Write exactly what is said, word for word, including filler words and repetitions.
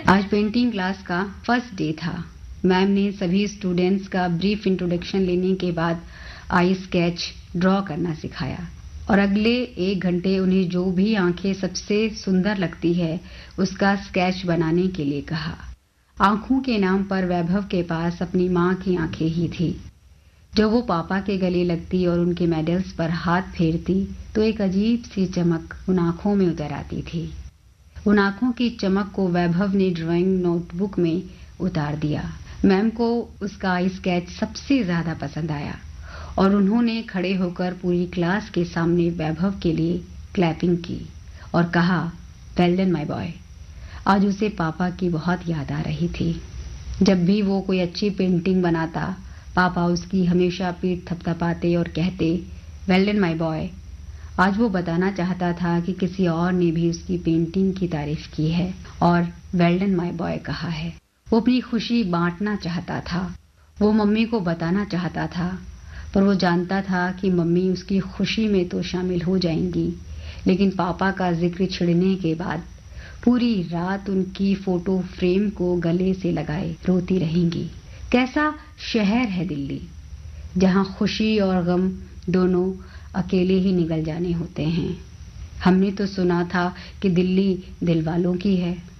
आज painting class का first day था। मैम ने सभी स्टूडेंट्स का ब्रीफ इंट्रोडक्शन लेने के बाद आई स्केच ड्रॉ करना सिखाया और अगले एक घंटे उन्हें जो भी आंखें सबसे सुंदर लगती है उसका स्केच बनाने के लिए कहा। आंखों के नाम पर वैभव के पास अपनी माँ की आंखें ही थी। जब वो पापा के गले लगती और उनके मेडल्स पर हाथ फेरती तो एक अजीब सी चमक उन आंखों में उतर आती थी। उन आंखों की चमक को वैभव ने ड्राइंग नोटबुक में उतार दिया। मैम को उसका आई स्केच सबसे ज्यादा पसंद आया और उन्होंने खड़े होकर पूरी क्लास के सामने वैभव के लिए क्लैपिंग की और कहा, वेल डन माय बॉय। आज उसे पापा की बहुत याद आ रही थी। जब भी वो कोई अच्छी पेंटिंग बनाता, पापा उसकी हमेशा पीठ थपथपाते और कहते, वेल डन माय बॉय। आज वो बताना चाहता था कि किसी और ने भी उसकी पेंटिंग की तारीफ की है और वेल डन माय बॉय कहा है। वो अपनी खुशी बांटना चाहता था। वो मम्मी को बताना चाहता था, पर वो जानता था कि मम्मी उसकी खुशी में तो शामिल हो जाएंगी, लेकिन पापा का जिक्र छिड़ने के बाद पूरी रात उनकी फोटो फ्रेम को गले से लगाए रोती रहेंगी। कैसा शहर है दिल्ली, जहां खुशी और गम दोनों अकेले ही निकल जाने होते हैं। हमने तो सुना था कि दिल्ली दिल वालों की है।